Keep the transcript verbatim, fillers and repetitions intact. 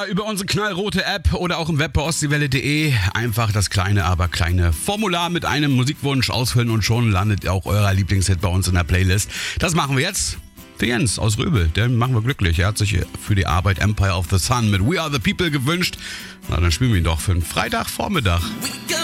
Ja, über unsere knallrote App oder auch im Web bei ostseewelle punkt de einfach das kleine, aber kleine Formular mit einem Musikwunsch ausfüllen und schon landet auch euer Lieblingshit bei uns in der Playlist. Das machen wir jetzt für Jens aus Röbel. Den machen wir glücklich. Er hat sich für die Arbeit Empire of the Sun mit We Are the People gewünscht. Na, dann spielen wir ihn doch für einen Freitagvormittag.